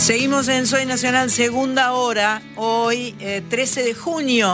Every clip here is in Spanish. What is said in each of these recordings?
Seguimos en Soy Nacional, segunda hora, hoy 13 de junio.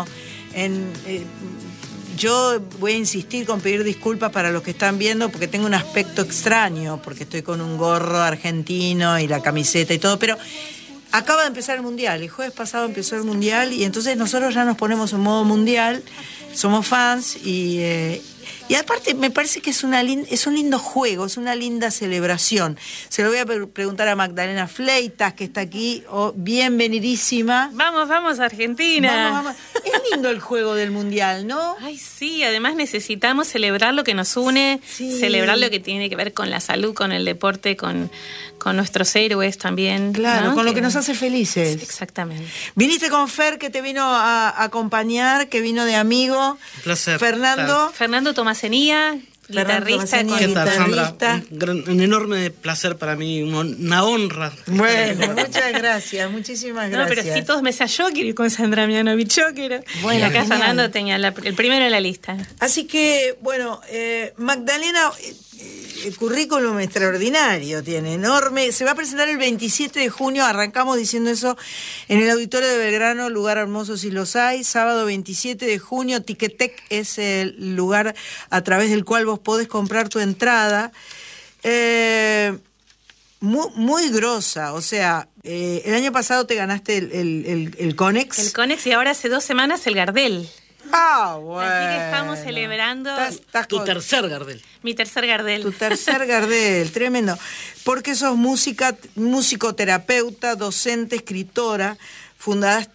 Yo voy a insistir con pedir disculpas para los que están viendo porque tengo un aspecto extraño, porque estoy con un gorro argentino y la camiseta y todo, pero acaba de empezar el Mundial. El jueves pasado empezó el Mundial y entonces nosotros ya nos ponemos en modo Mundial, somos fans y aparte me parece que es un lindo juego, es una linda celebración. Se lo voy a preguntar a Magdalena Fleitas, que está aquí. Bienvenidísima. Vamos, Argentina. Vamos. Es lindo el juego del Mundial, ¿no? Ay, sí, además necesitamos celebrar lo que nos une, sí. Celebrar lo que tiene que ver con la salud, con el deporte, con nuestros héroes también. Claro, ¿no? con lo que nos hace felices. Exactamente. Viniste con Fer, que te vino a acompañar, que vino de amigo. Un placer. Fernando Tomasenía, guitarrista. ¿Qué tal, Sandra? Un enorme placer para mí, una honra. Bueno, muchas gracias, muchísimas gracias. No, pero sí, todos me yo quiero ir con Sandra Mianovich, yo quiero. Bueno, acá genial. Fernando tenía el primero en la lista. Así que, bueno, Magdalena, el currículum extraordinario, tiene enorme. Se va a presentar el 27 de junio, arrancamos diciendo eso, en el Auditorio de Belgrano, lugar hermoso si los hay. Sábado 27 de junio, Ticketek es el lugar a través del cual vos podés comprar tu entrada. Muy grosa, o sea, el año pasado te ganaste el Conex. El Conex y ahora hace 2 semanas el Gardel. Ah, bueno. Así que estamos celebrando tu tercer Gardel. Mi tercer Gardel. Tu tercer Gardel, tremendo. Porque sos musicoterapeuta, docente, escritora,